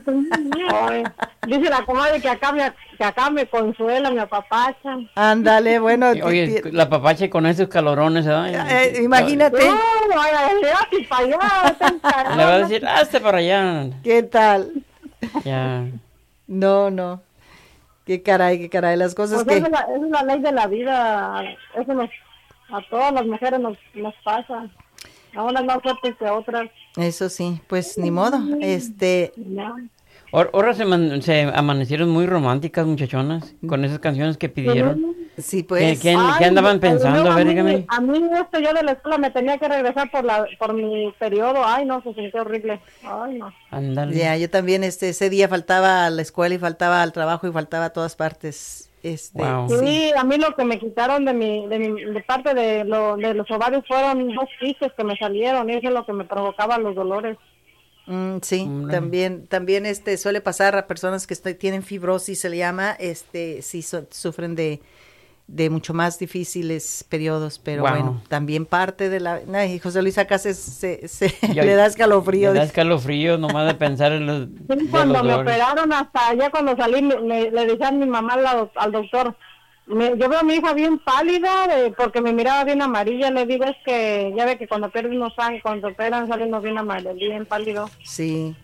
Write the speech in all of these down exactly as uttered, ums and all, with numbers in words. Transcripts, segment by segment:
Ay, dice la comadre que acá me, que acá me consuela, me apapacha. Ándale, bueno. Oye, ti- la papacha con esos calorones, ¿verdad? eh, imagínate. No, vaya, así para allá, tan calor. Le va a decir, hazte para allá. ¿Qué tal? Ya. No, no. Qué caray, qué caray. Las cosas Pues que... esa es, la, esa es la ley de la vida. Eso nos, a todas las mujeres nos, nos pasa. A unas más fuertes que a otras. Eso sí, pues ni modo. Este, Ya. Ahora ahora se, man- se amanecieron muy románticas, muchachonas, con esas canciones que pidieron. sí, ¿Qué, pues. qué- Ay, qué andaban pensando? yo, A ver, mí- dígame. A mí, esto, yo de la escuela me tenía que regresar por la por mi periodo. Ay, no, se sintió horrible. Ay, no. Ándale. Ya, yo también este ese día faltaba a la escuela y faltaba al trabajo y faltaba a todas partes. Este, Wow. sí. Sí, a mí lo que me quitaron de mi, de mi de parte de, lo, de los ovarios fueron dos quistes que me salieron y eso es lo que me provocaba los dolores. Mm, sí, Hombre. también también este suele pasar a personas que estoy- tienen fibrosis, se le llama, este sí su- sufren de de mucho más difíciles periodos, pero Wow. bueno, también parte de la... Ay, José Luis acá se, se, se- Ya- le da escalofrío. Me da escalofrío nomás de pensar en los, Sí, de cuando los me dolores. operaron, hasta allá cuando salí, me, me- le decía a mi mamá al, doc- al doctor, me- yo veo a mi hija bien pálida de- porque me miraba bien amarilla. Le digo, es que ya ve que cuando pierden unos sangre, cuando operan salen unos bien amarillos, bien pálidos. Sí.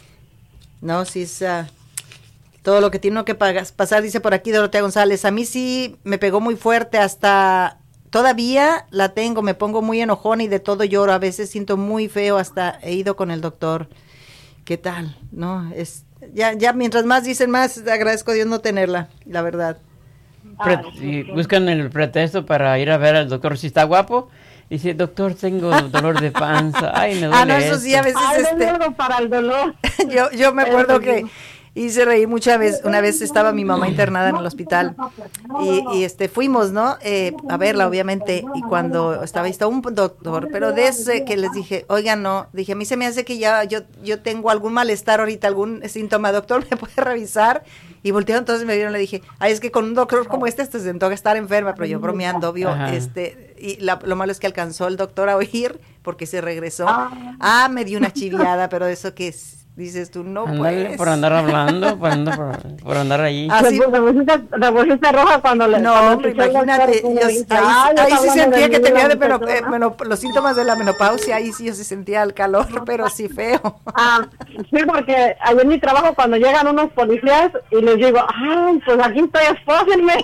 No, sí es ah, todo lo que tiene uno que pagas- pasar, dice por aquí Dorotea González. A mí sí me pegó muy fuerte, hasta todavía la tengo, me pongo muy enojona y de todo lloro, a veces siento muy feo, hasta he ido con el doctor. ¿Qué tal? No, es ya ya mientras más dicen más, agradezco a Dios no tenerla, la verdad. Pre- Ay, sí, y sí. buscan el pretexto para ir a ver al doctor si está guapo. Dice, doctor, tengo dolor de panza. Ay, me duele Ah, no, eso sí, a esto". veces Ay, este es algo para el dolor. yo, yo me acuerdo Eso que sí. hice reír muchas veces. Una vez estaba mi mamá internada en el hospital y, y este fuimos, ¿no? Eh, a verla, obviamente. Y cuando estaba ahí, estaba un doctor, pero desde que les dije, oigan, no, dije, a mí se me hace que ya yo, yo tengo algún malestar ahorita, algún síntoma, doctor, ¿me puede revisar? Y voltearon, entonces me vieron, le dije, ay, es que con un doctor como este te sentó a estar enferma, pero yo bromeando, obvio, Ajá. este, y la- lo malo es que alcanzó el doctor a oír porque se regresó. Ah, me dio una chiviada, pero eso que es, dices tú, no Ándale, pues. por andar hablando, por andar, por, por andar ahí. Ah, sí. La bolsita, la bolsita roja cuando le... No, cuando hombre, te echó el imagínate, doctor, yo- le dice, ahí, "Ay, ahí está sí hablando sentía de que mí, tenía la de meno- muchachona". eh, menop- los síntomas de la menopausia, ahí sí yo sí sentía el calor, pero sí feo. Ah, sí, porque allá en mi trabajo cuando llegan unos policías y les digo, ay, pues aquí estoy, espósenme.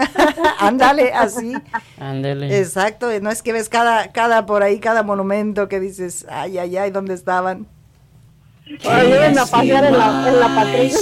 Ándale, así. Ándale. Exacto, no es que ves cada, cada por ahí, cada monumento que dices, ay, ay, ay, ¿dónde estaban? Ayúdenme a pasear en la, en la patrulla.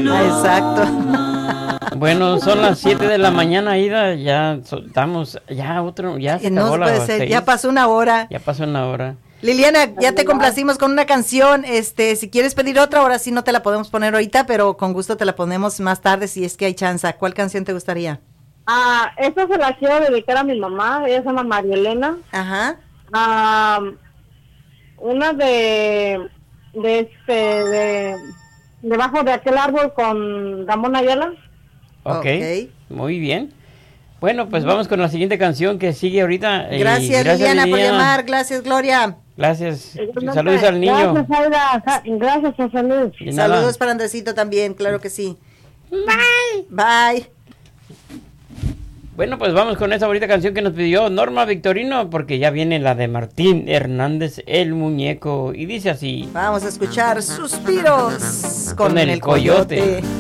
Ah, exacto. Bueno, son las siete de la mañana, Ida, ya soltamos, ya otro, ya se Eh, No acabó la puede ser, seis. ya pasó una hora. Ya pasó una hora. Liliana, ya te complacimos con una canción, este, si quieres pedir otra, ahora sí no te la podemos poner ahorita, pero con gusto te la ponemos más tarde si es que hay chance. ¿Cuál canción te gustaría? Ah, esta se la quiero dedicar a mi mamá, ella se llama María Elena. Ajá. Ah, una de, de este, de, debajo de aquel árbol con Ramón Ayala. Ok, Ok. muy bien. Bueno, pues vamos con la siguiente canción que sigue ahorita. y Gracias, Liliana, por llamar, gracias, Gloria. Gracias. Saludos al niño. Gracias, Aida. Ja- Gracias, José Luis. De nada. Saludos para Andresito también, claro que sí. Bye. Bye. Bueno, pues vamos con esta bonita canción que nos pidió Norma Victorino, porque ya viene la de Martín Hernández, el muñeco, y dice así. Vamos a escuchar Suspiros con, Con el el coyote. Coyote.